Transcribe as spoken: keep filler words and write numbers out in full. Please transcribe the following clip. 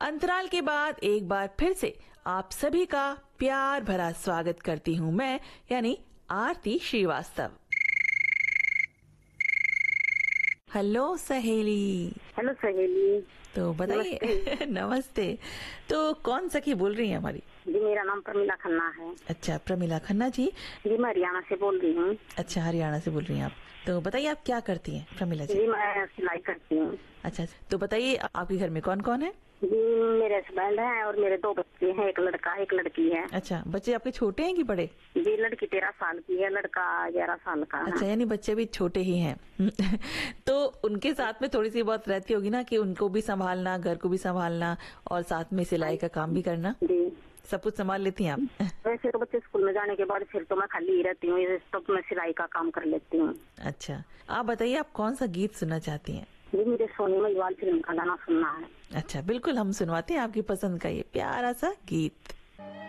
अंतराल के बाद एक बार फिर से आप सभी का प्यार भरा स्वागत करती हूँ मैं, यानी आरती श्रीवास्तव। हेलो सहेली। हेलो सहेली। तो बताइए। नमस्ते। नमस्ते। तो कौन सखी बोल रही है हमारी? जी मेरा नाम प्रमिला खन्ना है। अच्छा, प्रमिला खन्ना जी। जी मैं हरियाणा से बोल रही हूँ। अच्छा, हरियाणा से बोल रही हैं आप। तो बताइए आप क्या करती हैं प्रमिला जी? जी मैं सिलाई करती हूँ। अच्छा, तो बताइए आपके घर में कौन कौन है? जी मेरे हस्बैंड हैं और मेरे दो बच्चे हैं, एक लड़का एक लड़की है। अच्छा, बच्चे आपके छोटे हैं कि बड़े? जी लड़की तेरह साल की है, लड़का ग्यारह साल का है। अच्छा, यानी बच्चे भी छोटे ही हैं। तो उनके साथ में थोड़ी सी बहुत रहती होगी ना, कि उनको भी संभालना, घर को भी संभालना और साथ में सिलाई का काम भी करना। जी सब कुछ संभाल लेती हैं आप? वैसे तो बच्चे स्कूल में जाने के बाद फिर तो मैं खाली ही रहती हूँ, तब तो मैं सिलाई का काम कर लेती हूँ। अच्छा, आप बताइए आप कौन सा गीत सुनना चाहती हैं? जी मुझे सोनी महिवाल फिल्म का गाना सुनना है। अच्छा, बिल्कुल हम सुनवाते हैं आपकी पसंद का ये प्यारा सा गीत।